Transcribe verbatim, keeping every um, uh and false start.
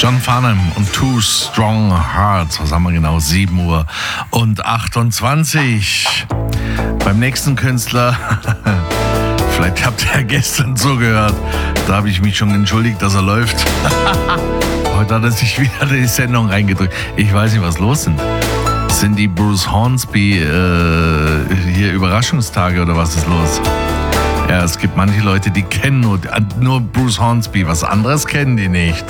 John Farnham und Two Strong Hearts. Was haben wir genau? sieben Uhr und achtundzwanzig. Beim nächsten Künstler, vielleicht habt ihr ja gestern zugehört, da habe ich mich schon entschuldigt, dass er läuft. Heute hat er sich wieder in die Sendung reingedrückt. Ich weiß nicht, was los sind. Sind die Bruce Hornsby äh, hier Überraschungstage oder was ist los? Ja, es gibt manche Leute, die kennen nur, nur Bruce Hornsby, was anderes kennen die nicht.